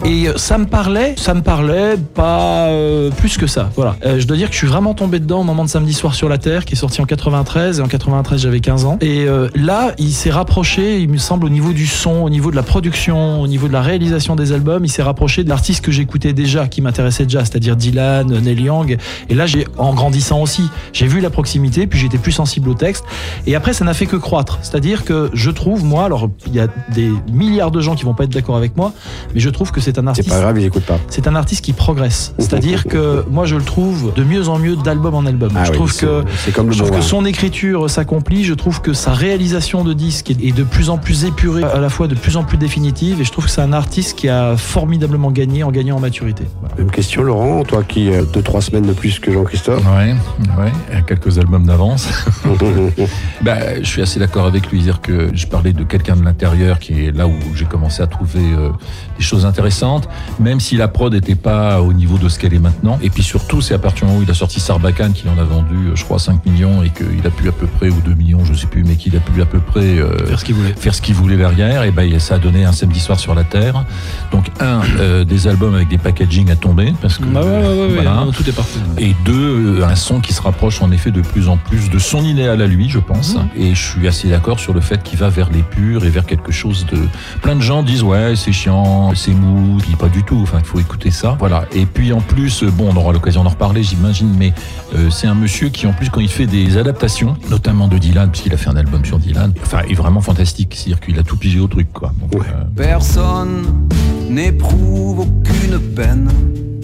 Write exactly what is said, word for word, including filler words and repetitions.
Et ça me parlait, ça me parlait pas euh, plus que ça. Voilà. Euh, je dois dire que je suis vraiment tombé dedans au moment de Samedi soir sur la Terre, qui est sorti en quatre-vingt-treize. Et en quatre-vingt-treize, j'avais quinze ans. Et euh, là, il s'est rapproché, il me semble, au niveau du son, au niveau de la production, au niveau de la réalisation des albums, il s'est rapproché de l'artiste que j'écoutais déjà, qui m'intéressait déjà, c'est-à-dire Dylan, Neil Young. Et là, j'ai, en grandissant aussi, j'ai vu la proximité, puis j'étais plus sensible au texte. Et après, ça n'a fait que croître. C'est-à-dire que je trouve, moi, alors il y a des milliards de gens qui vont pas être d'accord avec moi, mais je trouve que c'est un artiste. C'est pas grave, ils écoutent pas. C'est un artiste qui progresse. C'est-à-dire que moi, je le trouve de mieux en mieux d'album en album. Ah je oui, trouve c'est, que, c'est comme le je trouve bon que vin. son écriture s'accomplit. Je trouve que sa réalisation de disques est de plus en plus épurée, à la fois de plus en plus définitive. Et je trouve que c'est un artiste qui a formidablement gagné en gagnant en maturité. Voilà. Même question, Laurent, toi qui as deux, trois semaines de plus que Jean-Christophe. Ouais, ouais, et quelques albums d'avance. bah, je suis assez d'accord avec lui, dire que je parlais de quelqu'un de l'intérieur qui est là où j'ai commencé à trouver euh, des choses intéressantes, même si la prod n'était pas au niveau de ce qu'elle est maintenant. Et puis surtout, c'est à partir du moment où il a sorti Sarbacane qu'il en a vendu, je crois, cinq millions et qu'il a pu à peu près, ou deux millions, je sais plus, mais qu'il a pu à peu près euh, Faire ce qu'il voulait. Faire ce qu'il voulait derrière. Et ben, ça a donné un Samedi soir sur la Terre. Donc, un, euh, des albums avec des packaging à tomber, parce que Bah ouais, ouais, ouais, voilà. ouais, tout est parfait. Et deux, un son qui se rapproche en effet de plus en plus de son idéal à lui, je pense. Mmh. Et je suis assez d'accord sur le fait qu'il va vers l'épure et vers quelque chose de... Plein de gens disent ouais, c'est chiant, c'est mou, puis pas du tout. Enfin, il faut écouter ça. Voilà. Et puis en plus, bon, on aura l'occasion d'en reparler, j'imagine, mais euh, c'est un monsieur qui en plus, quand il fait des adaptations, notamment de Dylan, puisqu'il a fait un album sur Dylan, enfin, est vraiment fantastique. C'est-à-dire qu'il a tout pigé au truc, quoi. Donc, ouais. euh... Personne n'éprouve aucune peine